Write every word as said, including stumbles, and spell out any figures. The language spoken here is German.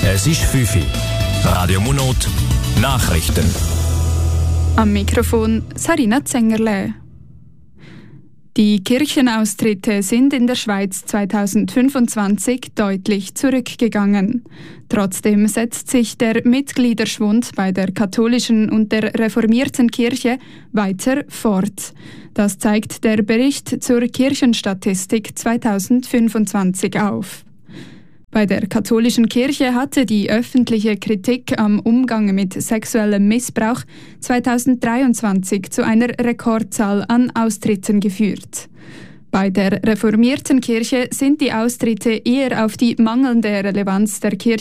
Es ist fünf Uhr. Radio Munot Nachrichten. Am Mikrofon Sarina Zengerle. Die Kirchenaustritte sind in der Schweiz zweitausendfünfundzwanzig deutlich zurückgegangen. Trotzdem setzt sich der Mitgliederschwund bei der katholischen und der reformierten Kirche weiter fort. Das zeigt der Bericht zur Kirchenstatistik zweitausendfünfundzwanzig auf. Bei der katholischen Kirche hatte die öffentliche Kritik am Umgang mit sexuellem Missbrauch zweitausenddreiundzwanzig zu einer Rekordzahl an Austritten geführt. Bei der reformierten Kirche sind die Austritte eher auf die mangelnde Relevanz der Kirche